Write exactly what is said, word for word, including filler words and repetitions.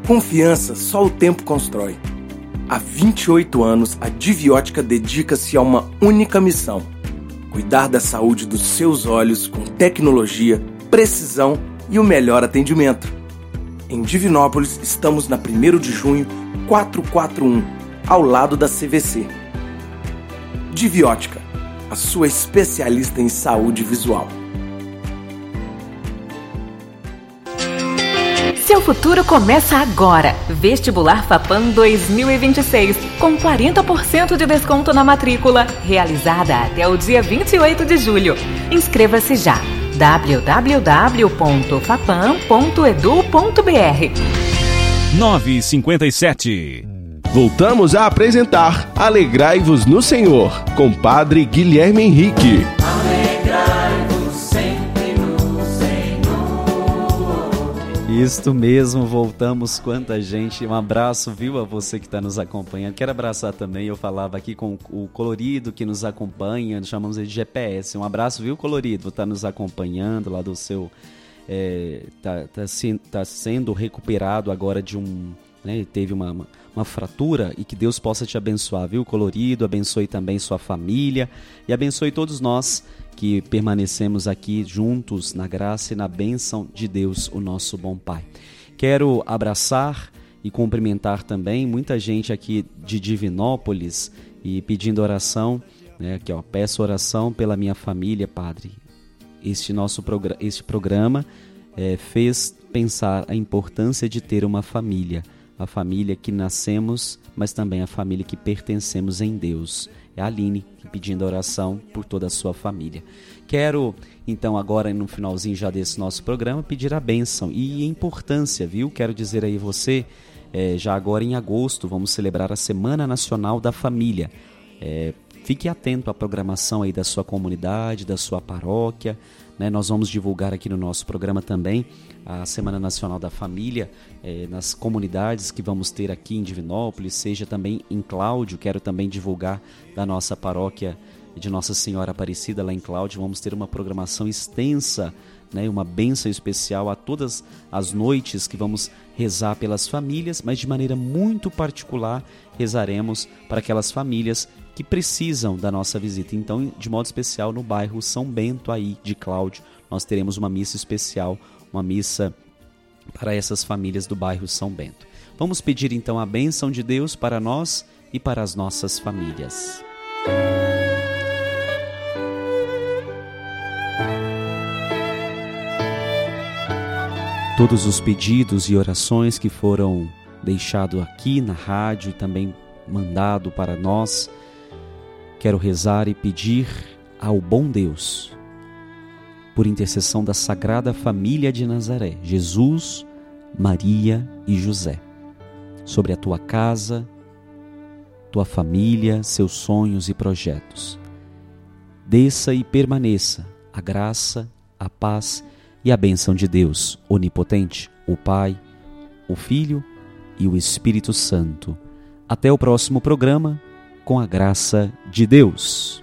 Confiança só o tempo constrói. Há vinte e oito anos, a Diviótica dedica-se a uma única missão: cuidar da saúde dos seus olhos com tecnologia, precisão e o melhor atendimento. Em Divinópolis, estamos na primeiro de junho, quatrocentos e quarenta e um, ao lado da C V C. Diviótica, a sua especialista em saúde visual. Seu futuro começa agora. Vestibular Fapam dois mil e vinte e seis, com quarenta por cento de desconto na matrícula, realizada até o dia vinte e oito de julho. Inscreva-se já. w w w ponto fapam ponto edu ponto b r. nove e cinquenta e sete. Voltamos a apresentar Alegrai-vos no Senhor, com Padre Guilherme Henrique. Alegrai-vos sempre no Senhor. Isto mesmo, voltamos. Quanta gente. Um abraço, viu, a você que está nos acompanhando. Quero abraçar também, eu falava aqui com o Colorido que nos acompanha, chamamos ele de G P S. Um abraço, viu, Colorido, está nos acompanhando lá do seu... É, tá, tá, se, tá sendo recuperado agora de um... Né, teve uma, uma, uma fratura, e que Deus possa te abençoar, viu, Colorido? Abençoe também sua família e abençoe todos nós que permanecemos aqui juntos na graça e na bênção de Deus, o nosso bom Pai. Quero abraçar e cumprimentar também muita gente aqui de Divinópolis e pedindo oração, né, aqui, ó, peço oração pela minha família, Padre. Este nosso progr- este programa é, fez pensar a importância de ter uma família, a família que nascemos, mas também a família que pertencemos em Deus. É a Aline pedindo oração por toda a sua família. Quero, então, agora no finalzinho já desse nosso programa, pedir a bênção e a importância, viu? Quero dizer aí você, é, já agora em agosto, vamos celebrar a Semana Nacional da Família. É, fique atento à programação aí da sua comunidade, da sua paróquia, né? Nós vamos divulgar aqui no nosso programa também a Semana Nacional da Família, eh, nas comunidades que vamos ter aqui em Divinópolis, seja também em Cláudio. Quero também divulgar da nossa paróquia de Nossa Senhora Aparecida lá em Cláudio. Vamos ter uma programação extensa, né, uma bênção especial a todas as noites que vamos rezar pelas famílias, mas de maneira muito particular rezaremos para aquelas famílias que precisam da nossa visita. Então, de modo especial, no bairro São Bento aí de Cláudio, nós teremos uma missa especial, uma missa para essas famílias do bairro São Bento. Vamos pedir então a bênção de Deus para nós e para as nossas famílias. Todos os pedidos e orações que foram deixados aqui na rádio e também mandado para nós, quero rezar e pedir ao bom Deus, por intercessão da Sagrada Família de Nazaré, Jesus, Maria e José, sobre a tua casa, tua família, seus sonhos e projetos. Desça e permaneça a graça, a paz e a bênção de Deus onipotente, o Pai, o Filho e o Espírito Santo. Até o próximo programa, com a graça de Deus.